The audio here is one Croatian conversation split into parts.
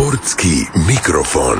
Sportski mikrofon.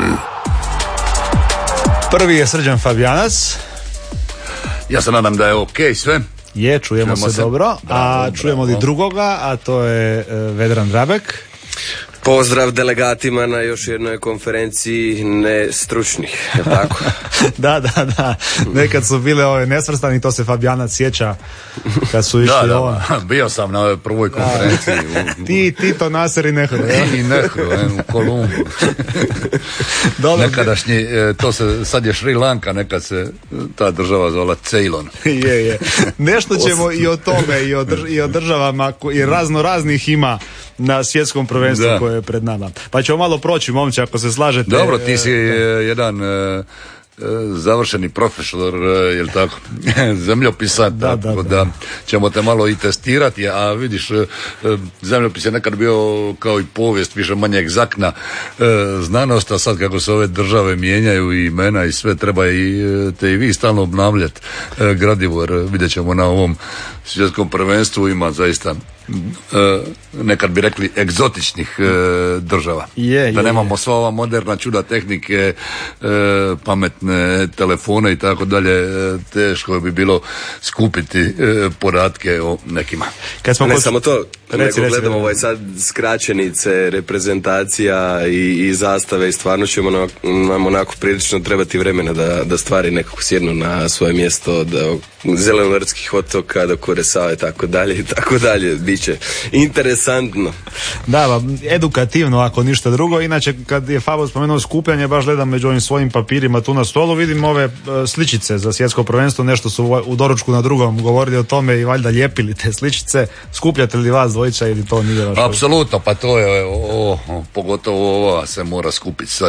Prvi je Srđan Fabijanac. Ja se nadam da je ok sve. Čujemo se dobro. A čujemo li drugoga, a to je Vedran Drabek. Pozdrav delegatima na još jednoj konferenciji nestručnih, je tako? Da. Nekad su bile ove nesvrstani, to se Fabijanac sjeća kad su išli ovo. Bio sam na ovoj prvoj konferenciji. Tito, Nasser i Nehru. I Nehru, u Kolumbu. Nekadašnji, sad je Šri Lanka, nekad se ta država zvala Ceylon. Je. Nešto ćemo i o tome, i o državama, i razno raznih ima na svjetskom prvenstvu koje je pred nama. Pa ćemo malo proći, momče, ako se slažete. Dobro, ti si jedan završeni profesor, jel tako, zemljopisa, tako da ćemo te malo i testirati, a vidiš, zemljopis je nekad bio kao i povijest, više manje egzaktna znanost, a sad kako se ove države mijenjaju i imena i sve, treba te i vi stalno obnavljati gradivo, jer vidjet ćemo na ovom svjetskom prvenstvu ima zaista nekad bi rekli egzotičnih država. Da nemamo sva ova moderna čuda tehnike, pametne telefone i tako dalje, teško bi bilo skupiti podatke o nekima. Ne samo to, nego gledamo ovaj sad skraćenice, reprezentacija i zastave i stvarno ćemo nam onako prilično trebati vremena da stvari nekako sjednu na svoje mjesto, do Zelenortskih otoka, do Kuresao i tako dalje, biće interesantno. Da, edukativno ako ništa drugo. Inače, kad je Fabo spomenuo skupljanje, baš gledam među ovim svojim papirima tu na stolu, vidim ove sličice za svjetsko prvenstvo, nešto su u doručku na drugom govorili o tome i valjda lijepili te sličice. Skupljate li vas dvojica ili to nije vaš? Apsolutno, pa to je pogotovo ova se mora skupiti sad.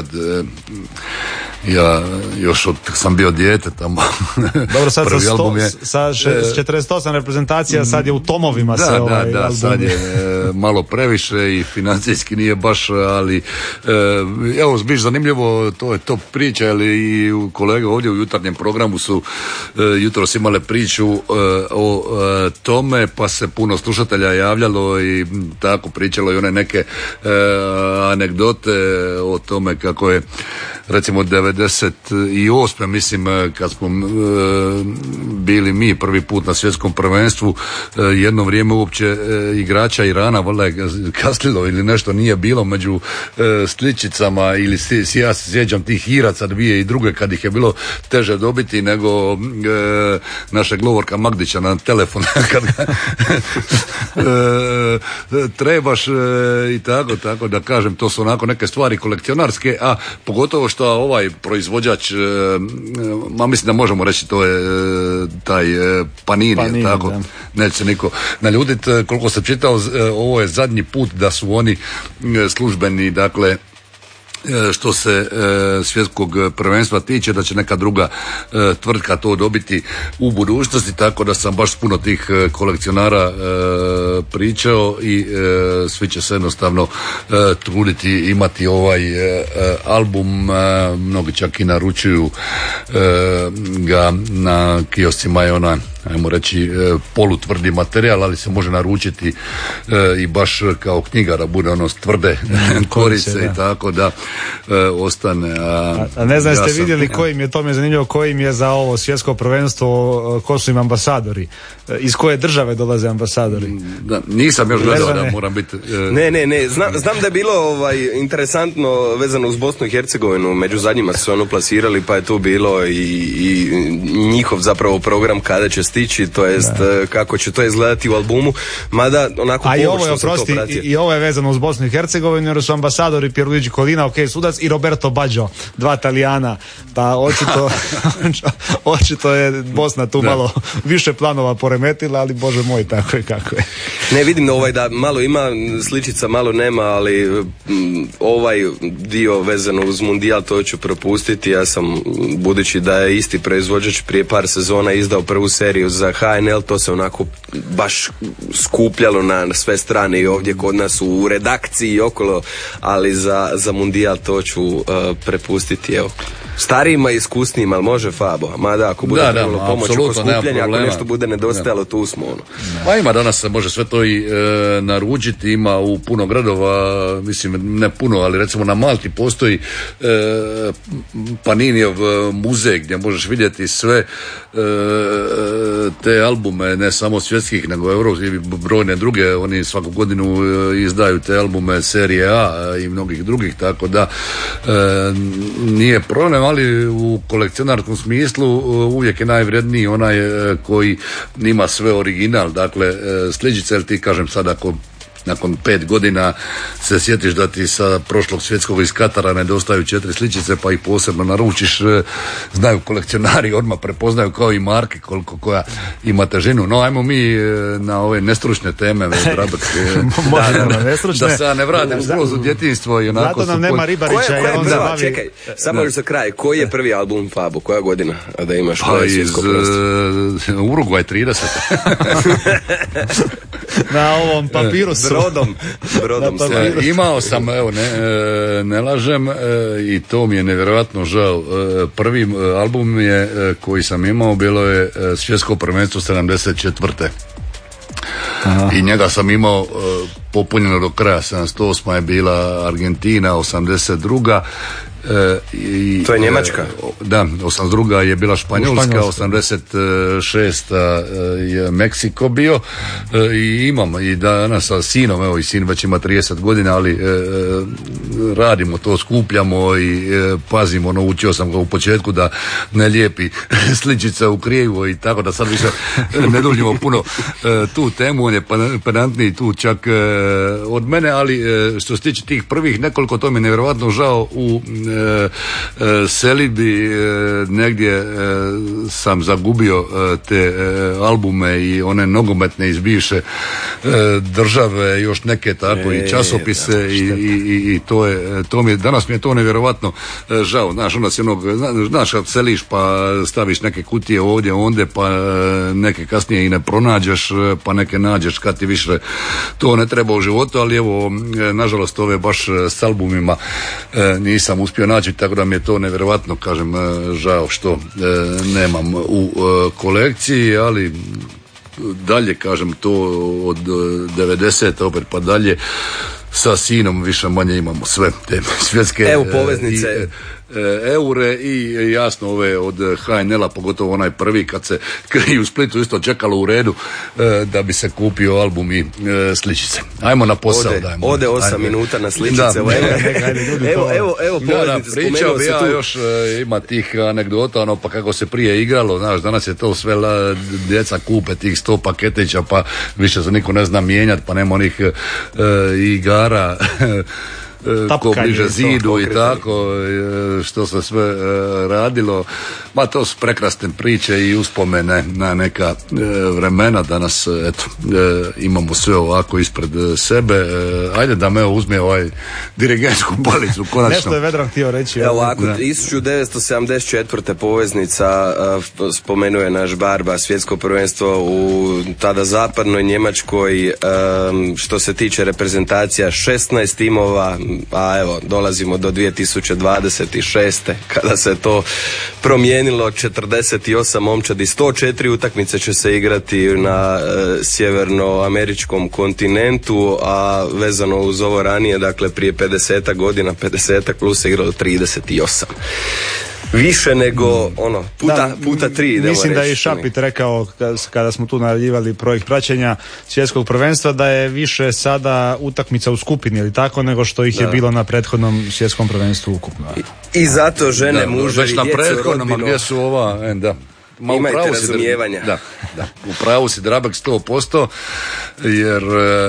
Ja još sam bio dijete tamo. Dobro, sad sa 48 reprezentacija sad je u tomovima album. Sad je malo previše i financijski nije baš, ali evo, zbiš zanimljivo, to je to priča, ali i kolege ovdje u jutarnjem programu su jutros imale priču o tome, pa se puno slušatelja javljalo i tako pričalo i one neke anegdote o tome kako je recimo 98. mislim kad smo bili mi prvi put na svjetskom prvenstvu, jedno vrijeme uopće igrača Irana valjda je kasnilo ili nešto nije bilo među sličicama ili ja se sjećam tih Iraca 2002. kad ih je bilo teže dobiti nego našeg Lovorka Magdića na telefon kad ga trebaš i tako da kažem, to su onako neke stvari kolekcionarske, a pogotovo što ovaj proizvođač, mislim da možemo reći to je taj Panini, tako, neće se niko naljuditi, koliko sam čitao, ovo je zadnji put da su oni službeni, dakle, što se svjetskog prvenstva tiče, da će neka druga tvrtka to dobiti u budućnosti, tako da sam baš puno tih kolekcionara pričao i svi će se jednostavno truditi imati ovaj album, mnogi čak i naručuju ga na kioscima, je ona, ajmo reći, polutvrdi materijal, ali se može naručiti i baš kao knjiga da bude ono tvrde korice i tako da ostane. A ne znam, jeste vidjeli kojim je, to mi je zanimljivo, kojim je za ovo svjetsko prvenstvo, ko su im ambasadori? Iz koje države dolaze ambasadori? Da, nisam još gledao da moram biti... Ne, znam da je bilo interesantno vezano uz Bosnu i Hercegovinu, među zadnjima su se ono plasirali, pa je tu bilo i njihov zapravo program kada će stići, to jest kako će to izgledati u albumu, mada onako površno sam to pratio. I ovo je vezano uz Bosnu i Hercegovinu, jer su ambasadori Pierluigi Collina, sudac, i Roberto Baggio, dva Talijana, pa očito je Bosna tu malo više planova poremetila, ali bože moj, tako je kako je. Ne, vidim da malo ima sličica, malo nema, ali ovaj dio vezano uz Mundijal to ću propustiti. Ja sam, budući da je isti proizvođač prije par sezona izdao prvu seriju seriju za HNL, to se onako baš skupljalo na sve strane i ovdje kod nas u redakciji i okolo, ali za Mundijal to ću prepustiti, evo, starijima i iskusnijima, ali može Fabo, mada ako bude trebalo pomoć oko skupljanja, ako nešto bude nedostajalo, tu smo ono. Pa ima danas, može sve to i naručiti, ima u puno gradova, mislim ne puno, ali recimo na Malti postoji Paninijev muzej gdje možeš vidjeti sve te albume, ne samo svjetskih nego europskih i brojne druge. Oni svaku godinu izdaju te albume serije A i mnogih drugih, tako da nije problem, ali u kolekcionarskom smislu uvijek je najvredniji onaj koji ima sve original, dakle sličice, jer ti kažem sad ako nakon 5 godina se sjetiš da ti sa prošlog svjetskog iz Katara nedostaju 4 sličice, pa ih posebno naručiš, znaju kolekcionari, odmah prepoznaju kao i marke koliko koja ima težinu. No, ajmo mi na ove nestručne teme, da se ja ne vratim skroz u djetinjstvo i onako. Zato nam nema Ribarića i on zabavi. Čekaj, samo još za kraj, koji je prvi album Fabo, koja godina, a da imaš pa iz Urugvaj 30. Na ovom papiru Brodom imao sam, evo ne lažem, i to mi je nevjerojatno žao. Prvi album je koji sam imao bilo je svjetsko prvenstvo 74. Aha. I njega sam imao popunjeno do kraja. 78. je bila Argentina, 82. To je Njemačka? Da, 82. je bila Španjolska, 86. je Meksiko bio i imam i danas sa sinom, evo i sin već ima 30 godina, ali radimo to, skupljamo i pazimo, naučio sam ga u početku da ne lijepi sličice u krivo i tako da sad više ne dužimo puno tu temu, on je pedantniji tu čak od mene, ali što se tiče tih prvih nekoliko, to mi je nevjerojatno žao. U selidbi negdje sam zagubio te albume i one nogometne iz bivše države, još neke tako i časopise i to mi je, danas mi je to nevjerojatno žao. Znaš, onda si znaš kad seliš pa staviš neke kutije ovdje ondje, pa neke kasnije i ne pronađeš, pa neke nađeš kad ti više to ne treba u životu, ali evo nažalost ove baš s albumima nisam uspio naći, tako da mi je to nevjerojatno, kažem, žao što nemam u kolekciji, ali dalje, kažem, to od 90. opet pa dalje sa sinom više manje imamo sve te svjetske poveznice, eure i jasno ove od HNL-a, pogotovo onaj prvi kad se u Splitu isto čekalo u redu da bi se kupio album i sličice. Ajmo na posao. Ode 8 minuta na sličice. Evo poveznice, pričao bi ja još, ima tih anegdota, ono pa kako se prije igralo, znaš, danas je to sve djeca kupe tih 100 paketića, pa više se niko ne zna mijenjati, pa nema onih igara ko bliže zidu i tako, što se sve radilo. Ma to su prekrasne priče i uspomene na neka vremena. Danas eto, imamo sve ovako ispred sebe. Ajde da me uzme ovaj dirigentsku palicu konačno. Nešto je Vedran htio reći. Evo ovako, 1974. poveznica, spomenuje naš Barba, svjetsko prvenstvo u tada zapadnoj Njemačkoj, što se tiče reprezentacija 16 timova, a evo dolazimo do 2026. kada se to promijenilo, 48 momčadi, 104 utakmice će se igrati na sjevernoameričkom kontinentu, a vezano uz ovo ranije, dakle prije 50 godina, 50 plus se igralo 38. Više nego puta 3. Mislim da je i Šapit rekao kada smo tu najavljivali projekt praćenja svjetskog prvenstva da je više sada utakmica u skupini ili tako nego što ih je bilo na prethodnom svjetskom prvenstvu ukupno. I zato žene, muževi, djecu, rodbino. Gdje su ova, imajte razumijevanja. Da, u pravu si Drabek 100%, jer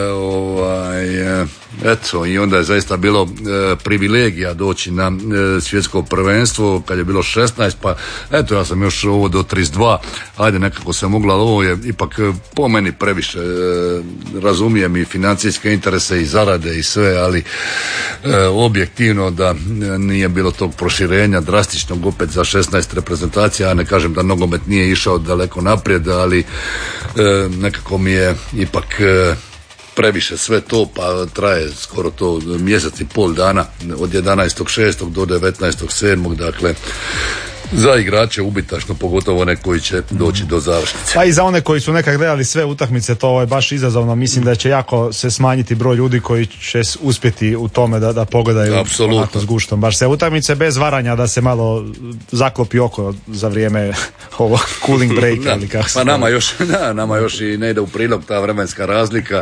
eto, i onda je zaista bilo privilegija doći na svjetsko prvenstvo kad je bilo 16, pa eto, ja sam još ovo do 32, ajde nekako se mogla, ali ovo je ipak po meni previše. Razumijem i financijske interese i zarade i sve, ali objektivno da nije bilo tog proširenja drastičnog opet za 16 reprezentacija, a ne kažem da nogomet nogomet nije išao daleko naprijed, ali nekako mi je ipak previše sve to, pa traje skoro to mjesec i pol dana, od 11.6. do 19.7. dakle za igrače ubitačno, pogotovo one koji će doći do završnice. Pa i za one koji su nekak gledali sve utakmice, to je baš izazovno. Mislim da će jako se smanjiti broj ljudi koji će uspjeti u tome da pogledaju onako s guštom baš sve utakmice, bez varanja, da se malo zaklopi oko za vrijeme ovog cooling breaka ili kako se. Pa nama još i ne ide u prilog ta vremenska razlika.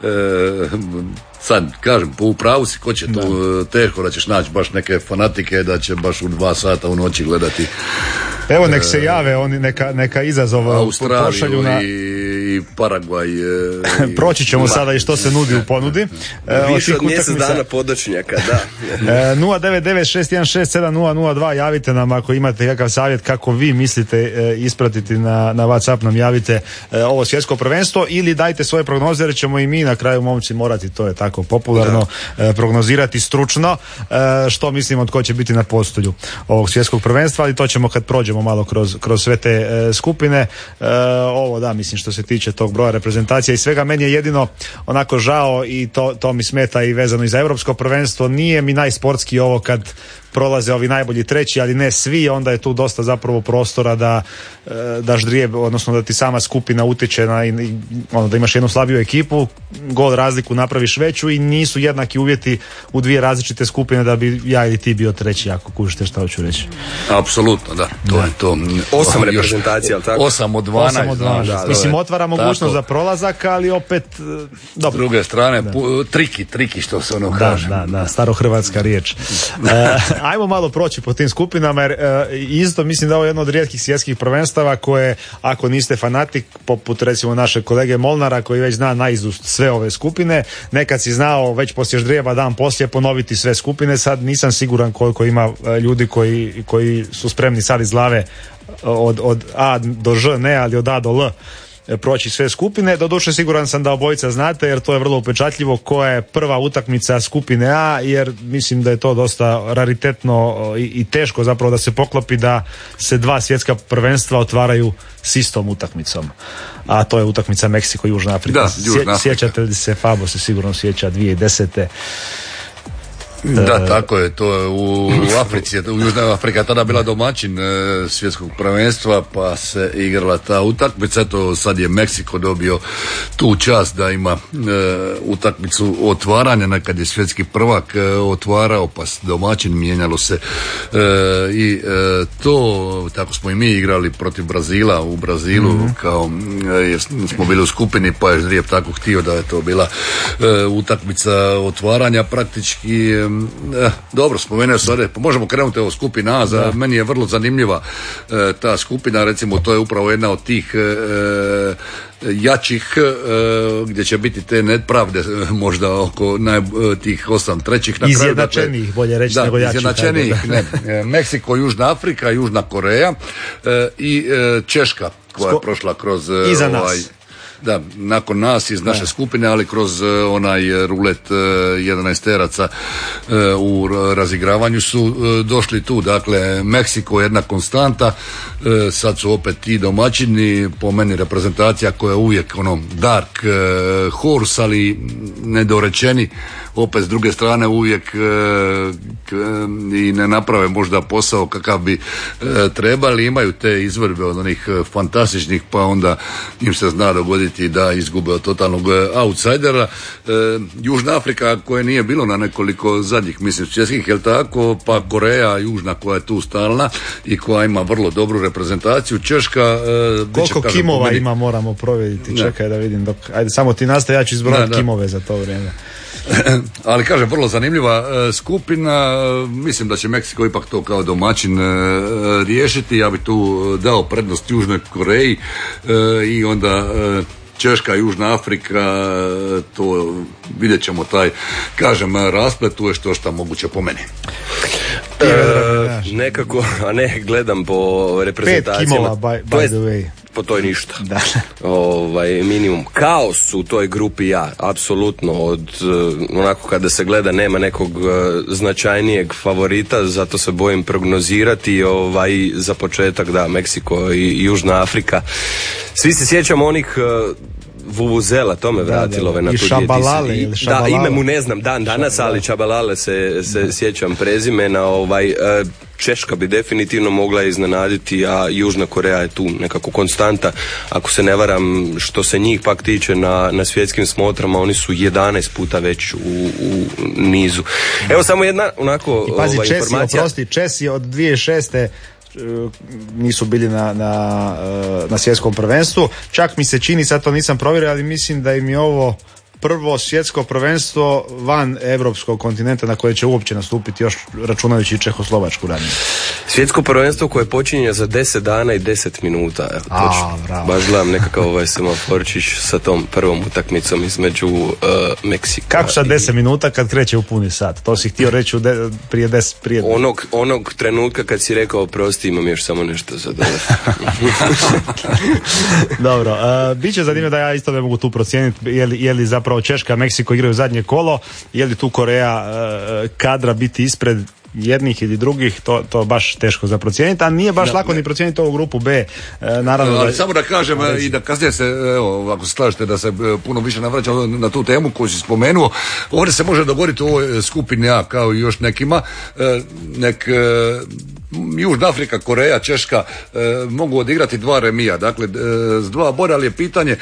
Sad, kažem, po upravu si, ko će tu, teško da ćeš naći baš neke fanatike da će baš u 2 sata u noći gledati. Evo, nek se jave, oni neka izazova Australiju i Paragvaj. Proći ćemo sada i što se nudi u ponudi. Više od mjesec dana podočnjaka, da. 09961670002, javite nam ako imate kakav savjet kako vi mislite ispratiti na WhatsApp, nam javite ovo svjetsko prvenstvo, ili dajte svoje prognoze, jer ćemo i mi na kraju, momci, morati, to je tako popularno, prognozirati stručno što mislimo tko će biti na postolju ovog svjetskog prvenstva, ali to ćemo kad prođemo malo kroz sve te skupine. Ovo da, mislim, što se tiče tog broja reprezentacija i svega, meni je jedino onako žao i to mi smeta i vezano i za europsko prvenstvo. Nije mi najsportski ovo kad prolaze ovi najbolji treći, ali ne svi, onda je tu dosta zapravo prostora da ždrijeb, odnosno da ti sama skupina utječe na da imaš jednu slabiju ekipu, gol razliku napraviš veću i nisu jednaki uvjeti u dvije različite skupine da bi ja ili ti bio treći, ako kužite šta hoću reći. Apsolutno, da. To je to. 8 reprezentacija, ali tako? 8 od 12. Da. Mislim, otvara mogućnost za prolazak, ali opet dobro. S druge strane, triki što se ono kaže. Da, starohrvatska riječ. Ajmo malo proći po tim skupinama, jer isto mislim da ovo je jedno od rijetkih svjetskih prvenstava koje, ako niste fanatik, poput recimo našeg kolege Molnara koji već zna naizust sve ove skupine, nekad si znao već poslije ždrijeba dan poslije ponoviti sve skupine, sad nisam siguran koliko ima ljudi koji su spremni sad iz glave od A do Ž, ne, ali od A do L proći sve skupine. Doduše siguran sam da obojica znate, jer to je vrlo upečatljivo, koja je prva utakmica skupine A, jer mislim da je to dosta raritetno i teško zapravo da se poklopi da se 2 svjetska prvenstva otvaraju s istom utakmicom. A to je utakmica Meksiko i Južna Afrika. Sjećate li se, Fabo se sigurno sjeća 2010. Da, tako je, to je u Africi, u Južnoj Afrika tada bila domaćin svjetskog prvenstva, pa se igrala ta utakmica. Eto, sad je Meksiko dobio tu čast da ima utakmicu otvaranja, nekad je svjetski prvak otvarao, pa domaćin, mijenjalo se i to, tako smo i mi igrali protiv Brazila u Brazilu, kao jer smo bili u skupini, pa je ždrijeb tako htio da je to bila utakmica otvaranja praktički. Dobro, spomenuo sam ovdje, pa možemo krenuti ovo skupina A, meni je vrlo zanimljiva ta skupina, recimo to je upravo jedna od tih jačih gdje će biti te nepravde možda oko tih 8 trećih na kraju. Izjednačenih, bolje reći nego jačih. Izjednačenih, Meksiko, Južna Afrika, Južna Koreja i Češka koja je prošla kroz iza nas. Da, nakon nas iz naše skupine, ali kroz onaj rulet 11-teraca u razigravanju su došli tu. Dakle, Meksiko je jedna konstanta, sad su opet ti domaćini, po meni reprezentacija koja je uvijek dark horse, ali nedorečeni, opet s druge strane uvijek i ne naprave možda posao kakav bi trebali, imaju te izvrbe od onih fantastičnih, pa onda im se zna dogoditi da izgube od totalnog outsidera. Južna Afrika koje nije bilo na nekoliko zadnjih, mislim, svjetskih, jel tako, pa Koreja Južna koja je tu stalna i koja ima vrlo dobru reprezentaciju. Češka koliko kimova ima, moramo provjeriti. Čekaj da vidim, ajde samo ti nastavi, ja ću izbrojati kimove za to vrijeme. Ali kažem, vrlo zanimljiva skupina. Mislim da će Meksiko ipak to kao domaćin riješiti. Ja bi tu dao prednost Južnoj Koreji i onda Češka, Južna Afrika, to vidjet ćemo taj, kažem, rasplet, tu je što moguće po meni. Nekako, a ne gledam po reprezentacijama. 5 kimova, by the way. po toj ništa. Da. Minimum. Kaos u toj grupi apsolutno, onako kada se gleda nema nekog značajnijeg favorita, zato se bojim prognozirati. Za početak Meksiko i Južna Afrika. Svi se sjećamo onih Vuvuzela, to me vratilo na tu Šabalale. Da, ime mu ne znam danas, ali Čabalale se sjećam prezimena. Češka bi definitivno mogla iznenaditi, a Južna Koreja je tu nekako konstanta. Ako se ne varam, što se njih pak tiče na svjetskim smotrama, oni su 11 puta već u nizu. Evo samo jedna onako I pazi, informacija. Česi od 2006. nisu bili na svjetskom prvenstvu. Čak mi se čini, sad to nisam provjerio, ali mislim da im je ovo prvo svjetsko prvenstvo van evropskog kontinenta na koje će uopće nastupiti, još računajući Čehoslovačku ranije. Svjetsko prvenstvo koje počinje za 10 dana i 10 minuta. Baš gledam nekakav semaforčić sa tom prvom utakmicom između Meksika. Kako sad 10 minuta kad kreće u puni sat? To si htio reći prije 10. Onog trenutka kad si rekao prosti, imam još samo nešto za dodati. Dobro, bit će zanimljivo da ja isto ne mogu tu procijeniti je li zapravo Češka, Meksiko igraju zadnje kolo, je li tu Koreja kadra biti ispred jednih ili drugih, to baš teško za procijeniti, a nije baš lako ni procijeniti ovu grupu B. Naravno ali samo da kažem i da kasnije se, evo, ako se slažete da se puno više navraćamo na tu temu koju si spomenuo, ovdje se može dogoditi u ovoj skupini A kao i još nekima, Južna Afrika, Koreja, Češka mogu odigrati 2 remija, dakle s 2 boda, ali je pitanje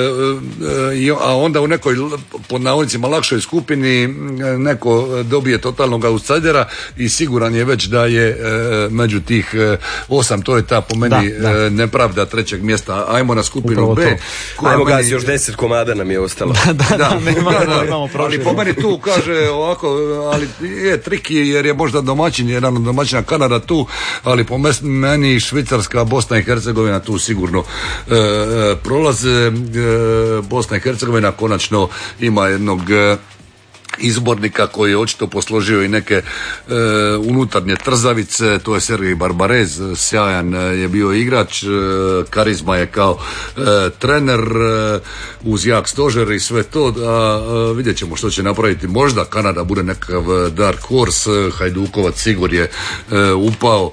a onda u nekoj pod navodnicima lakšoj skupini neko dobije totalnog outsidera i siguran je već da je među tih 8, to je ta po meni nepravda 3. mjesta. Ajmo na skupinu B. Ajmo gazi, još 10 komada nam je ostalo. Imamo ali po meni tu kaže ovako, ali je triki jer je možda domaćin, jedan od domaćina Kanada tu, ali po meni Švicarska, Bosna i Hercegovina tu sigurno prolaze. Bosna i Hercegovina konačno ima jednog izbornika koji je očito posložio i neke unutarnje trzavice, to je Sergej Barbarez, sjajan je bio igrač, karizma je kao trener, uz jak stožer i sve to, a vidjet ćemo što će napraviti. Možda Kanada bude nekakav dark horse, Hajdukovac Sigur je upao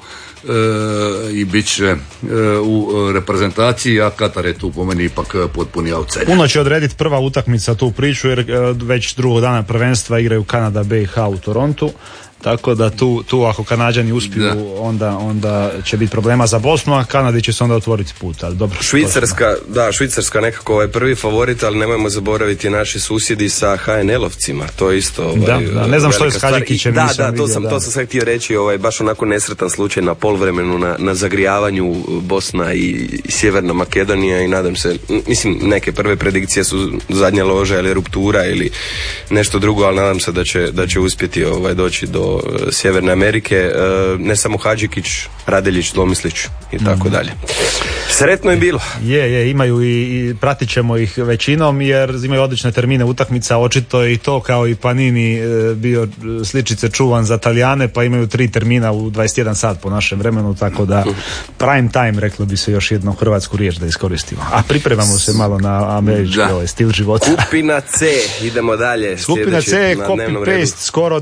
i bit će u reprezentaciji, a Katar je tu po meni ipak potpuni outsider. Puno će odrediti prva utakmica tu priču, jer već drugog dana prvenstva igraju Kanada, BiH u Torontu, tako da tu ako Kanađani uspiju onda će biti problema za Bosnu, a Kanadi će se onda otvoriti put. Ali dobro, Švicarska nekako je prvi favorit, ali nemojmo zaboraviti naši susjedi sa HNL-ovcima, to je isto ne znam što je s Hadžikićem. To sam sad htio reći, baš onako nesretan slučaj na poluvremenu na zagrijavanju Bosna i Sjeverna Makedonija, i nadam se, mislim, neke prve predikcije su zadnja loža ili ruptura ili nešto drugo, ali nadam se da će uspjeti doći do Sjeverne Amerike, ne samo Hadžikić, Radeljić, Domislić i tako dalje. Sretno je bilo. Imaju i pratit ćemo ih većinom jer imaju odlične termine utakmica, očito je i to kao i Panini bio sličice čuvan za Talijane, pa imaju 3 termina u 21 sat po našem vremenu, tako da prime time, reklo bi se još jednu hrvatsku riječ da iskoristimo. A pripremamo se malo na američki stil života. Skupina C, idemo dalje. Skupina C je copy-paste, skoro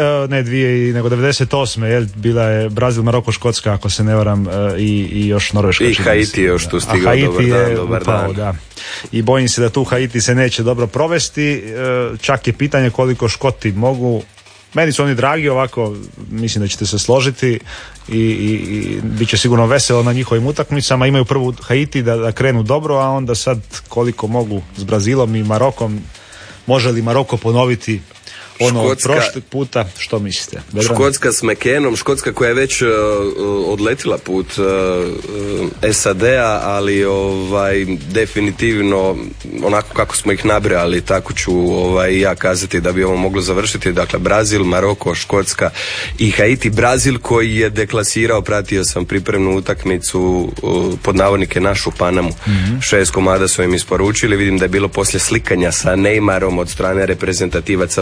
98. Bila je Brazil, Maroko, Škotska, ako se ne varam, i još Norveška. I Haiti je još tu stigao, dobar dan. Da. I bojim se da tu Haiti se neće dobro provesti, čak je pitanje koliko Škoti mogu. Meni su oni dragi, ovako mislim da ćete se složiti i bit će sigurno veselo na njihovim utakmicama. Imaju prvu Haiti da krenu dobro, a onda sad koliko mogu s Brazilom i Marokom. Može li Maroko ponoviti od prošlog puta, što mislite? Škotska s McCannom, Škotska koja je već odletila put SAD-a, ali definitivno onako kako smo ih nabrali, tako ću ja kazati da bi ovo moglo završiti. Dakle, Brazil, Maroko, Škotska i Haiti. Brazil koji je deklasirao, pratio sam pripremnu utakmicu, pod navodnike našu Panamu. 6 komada su im isporučili, vidim da je bilo poslije slikanja sa Neymarom od strane reprezentativaca Paname,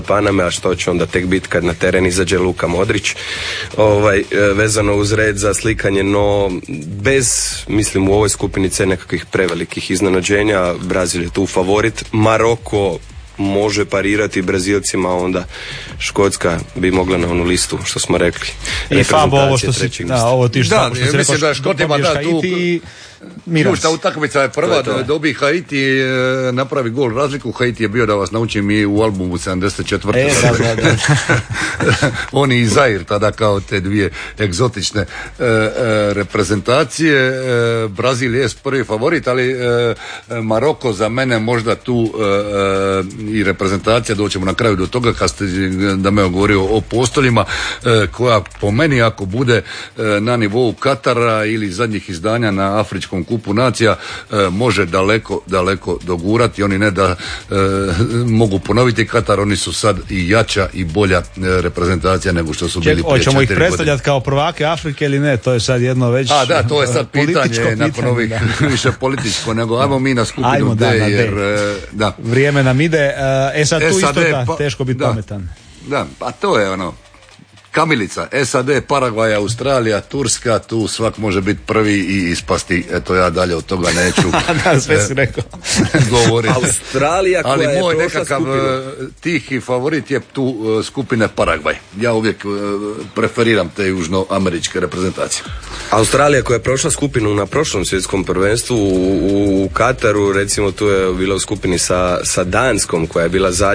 a što će onda tek biti kad na teren izađe Luka Modrić, vezano uz red za slikanje, no bez, mislim, u ovoj skupini C nekakvih prevelikih iznenađenja. Brazil je tu favorit, Maroko može parirati Brazilcima, onda Škotska bi mogla na onu listu što smo rekli. I Fabo, ovo što si mislim da Škotima da tu ključna utakmica je prva da dobi Haiti, napravi gol razliku. Haiti je bio, da vas naučim, i u albumu 74. Oni i Zair tada kao te dvije egzotične reprezentacije. Brazil je prvi favorit, ali Maroko za mene možda tu i reprezentacija, doćemo na kraju do toga kad ste da me govorio o postoljima, koja po meni ako bude na nivou Katara ili zadnjih izdanja na Afričkom kupu nacija, može daleko dogurati. Oni ne da mogu ponoviti Katar, oni su sad i jača i bolja reprezentacija nego što su bili prije 4 godine. Hoćemo ih predstavljati kao prvake Afrike ili ne? To je sad jedno već to je sad pitanje nakon ovih više političko, nego ajmo mi na skupinu D, jer vrijeme nam ide. Sad tu isto teško biti pametan. Da, pa to je ono kamilica, SAD, Paragvaj, Australija, Turska, tu svak može biti prvi i ispasti, eto ja dalje od toga neću sve si rekao govoriti. Australija koja ali moj je prošla nekakav skupinu. tihi favorit je tu skupine Paragvaj. Ja uvijek preferiram te južnoameričke reprezentacije. Australija koja je prošla skupinu na prošlom svjetskom prvenstvu u Kataru, recimo tu je bila u skupini sa Danskom koja je bila zadnja